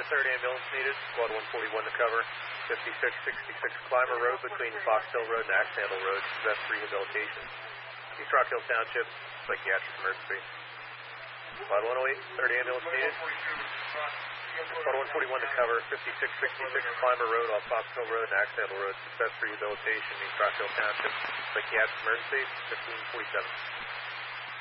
third ambulance needed. Squad 141 to cover. 5666 Clymer Road between Fox Hill Road and Axe Handle Road. Best rehabilitation. East Rock Hill Township, psychiatric emergency. Squad 108, third ambulance needed. Squad 141 to cover. 5666 Clymer Road off Fox Hill Road and Axe Handle Road. Best rehabilitation. East Rock Hill Township, psychiatric emergency. 1547.